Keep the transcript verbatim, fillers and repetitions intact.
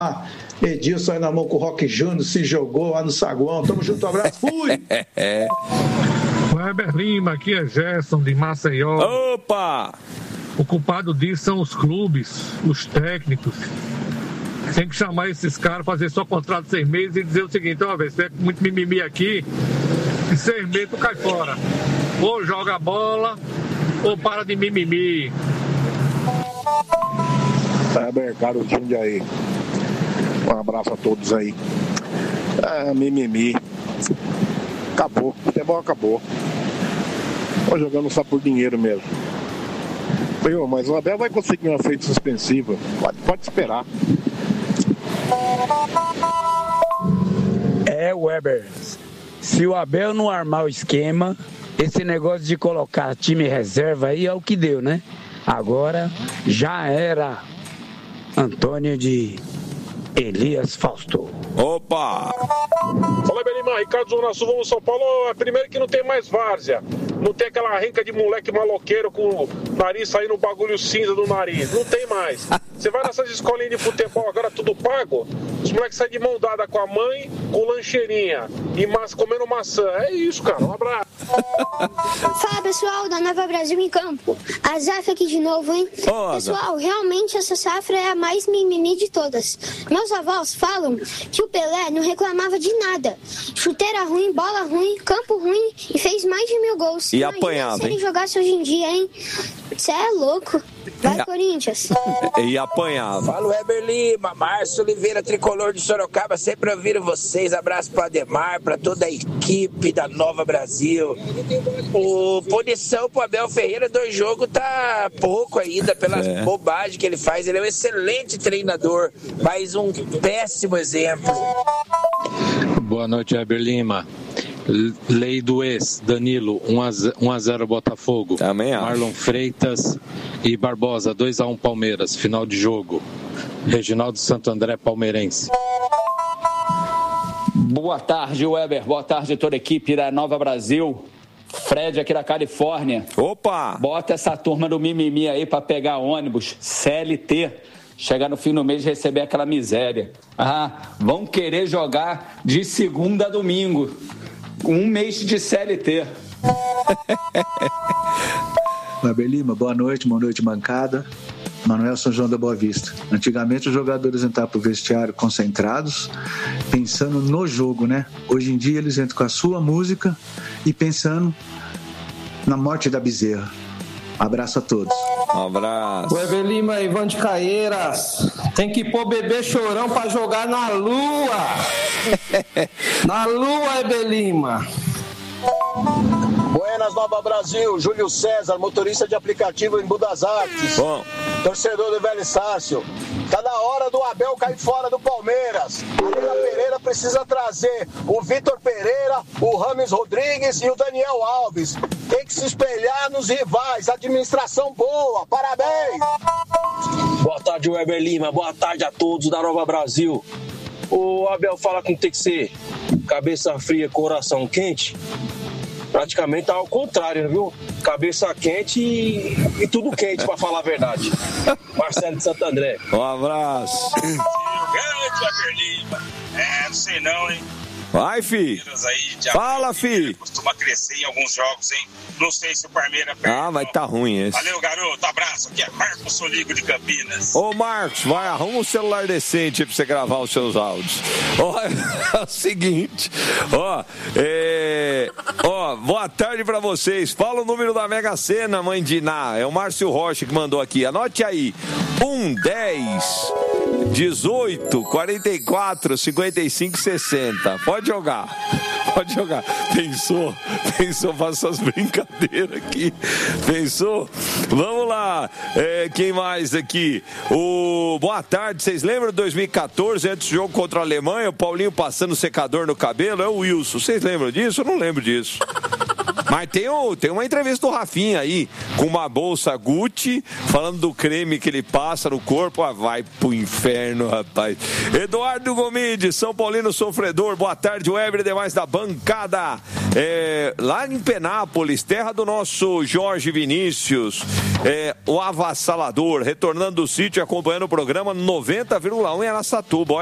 Edilson aí na mão com o Roque Júnior, se jogou lá no saguão. Tamo junto, um abraço, fui! Weber Lima, aqui é Gerson de Maceió. Opa! O culpado disso são os clubes, os técnicos. Tem que chamar esses caras, fazer só contrato de seis meses e dizer o seguinte: ó, velho, você é muito mimimi aqui, e seis meses tu cai fora. Ou joga bola, ou para de mimimi. Weber, garotinho de aí. Um abraço a todos aí. É, mimimi. Acabou, o futebol acabou. Tô jogando só por dinheiro mesmo. Eu, mas o Abel vai conseguir uma frente suspensiva. Pode, pode esperar. É, Weber. Se o Abel não armar o esquema, esse negócio de colocar time reserva aí é o que deu, né? Agora já era Antônio de Elias Fausto. Opa! Fala, Belima, Ricardo Zona Sul, vamos São Paulo. É primeiro que não tem mais várzea. Não tem aquela renca de moleque maloqueiro com o nariz saindo o bagulho cinza do nariz. Não tem mais. Você vai nessas escolinhas de futebol, agora tudo pago. Os moleques saem de mão dada com a mãe, com lancheirinha e mas, comendo maçã. É isso, cara. Um abraço. Fala, pessoal da Nova Brasil em Campo. A Zafra aqui de novo, hein? Oh, pessoal, realmente essa safra é a mais mimimi de todas. Meus avós falam que o Pelé não reclamava de nada. Chuteira ruim, bola ruim, campo ruim e fez mais de mil gols. E imagina apanhava, se ele hein? jogasse hoje em dia, hein? Você é louco. Vai, E- Corinthians. E apanhava. Fala, Weber Lima, Márcio Oliveira, tricolor de Sorocaba, sempre ouvindo vocês. Abraço para Ademar, para toda a equipe da Nova Brasil. O punição pro Abel Ferreira do jogo tá pouco ainda, pelas É. bobagens que ele faz. Ele é um excelente treinador, mas um péssimo exemplo. Boa noite, Weber Lima. L- Lei do ex, Danilo, um a zero Botafogo. Também acho. Marlon Freitas e Barbosa, dois a um Palmeiras, final de jogo. Reginaldo Santo André, palmeirense. Boa tarde, Weber. Boa tarde a toda a equipe da Nova Brasil. Fred aqui da Califórnia. Opa! Bota essa turma do mimimi aí pra pegar ônibus, C L T. Chegar no fim do mês e receber aquela miséria. Ah, vão querer jogar de segunda a domingo. Um mês de C L T. Weber Lima, boa noite, boa noite, bancada. Manuel São João da Boa Vista. Antigamente os jogadores entravam pro vestiário concentrados, pensando no jogo, né? Hoje em dia eles entram com a sua música e pensando na morte da bezerra. Abraço a todos. Um abraço. Weber Lima, Ivan de Caieiras. Tem que pôr bebê chorão pra jogar na lua. Na lua, Weber Lima. Buenas, Nova Brasil, Júlio César, motorista de aplicativo em Budas Artes. Bom. Torcedor do Velho Sácio. Tá na hora do Abel cair fora do Palmeiras. A Leila Pereira precisa trazer o Vitor Pereira, o Rames Rodrigues e o Daniel Alves. Tem que se espelhar nos rivais. Administração boa. Parabéns. Boa tarde, Weber Lima. Boa tarde a todos da Nova Brasil. O Abel fala que tem que ser cabeça fria, coração quente. Praticamente tá ao contrário, viu? Cabeça quente e, e tudo quente, pra falar a verdade. Marcelo de Santo André. Um abraço. Grande Weber Lima. É, não sei não, hein? Vai, fi. Fala, fi. Costuma crescer em alguns jogos, hein? Não sei se o Palmeiras perde. Ah, mas tá ruim esse. Valeu, garoto. Abraço. Aqui é Marcos Soligo de Campinas. Ô, Marcos, vai, arruma um celular decente pra você gravar os seus áudios. Ó, é o seguinte, ó, é, ó, boa tarde pra vocês. Fala o número da Mega Sena, mãe de Iná. É o Márcio Rocha que mandou aqui. Anote aí. um, dez, dezoito, quarenta e quatro, cinquenta e cinco, sessenta. Pode jogar. Pode jogar. Pensou? Pensou? Faça essas brincadeiras aqui. Pensou? Vamos lá. É, quem mais aqui? O... Boa tarde. Vocês lembram de dois mil e catorze, antes do jogo contra a Alemanha, o Paulinho passando secador no cabelo? É o Wilson. Vocês lembram disso? Eu não lembro disso. Mas tem, um, tem uma entrevista do Rafinha aí, com uma bolsa Gucci, falando do creme que ele passa no corpo. Ah, vai pro inferno, rapaz. Eduardo Gomide, São Paulino sofredor. Boa tarde, Weber e demais da bancada. É, lá em Penápolis, terra do nosso Jorge Vinícius, é, o avassalador, retornando do sítio, acompanhando o programa noventa vírgula um em Araçatuba.